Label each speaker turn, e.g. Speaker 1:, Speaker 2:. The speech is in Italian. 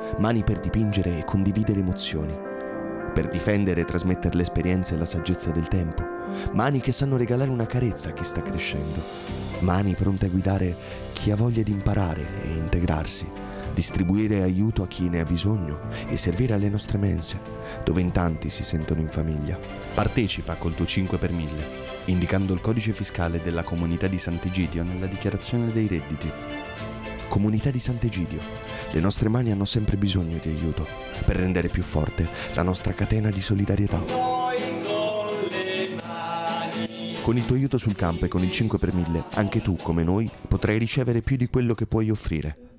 Speaker 1: mani per dipingere e condividere emozioni, per difendere e trasmettere l'esperienza e la saggezza del tempo, mani che sanno regalare una carezza a chi sta crescendo, mani pronte a guidare chi ha voglia di imparare e integrarsi, distribuire aiuto a chi ne ha bisogno e servire alle nostre mense, dove in tanti si sentono in famiglia. Partecipa col tuo 5 per 1000, indicando il codice fiscale della Comunità di Sant'Egidio nella dichiarazione dei redditi. Comunità di Sant'Egidio, le nostre mani hanno sempre bisogno di aiuto per rendere più forte la nostra catena di solidarietà. Con il tuo aiuto sul campo e con il 5 per 1000, anche tu, come noi, potrai ricevere più di quello che puoi offrire.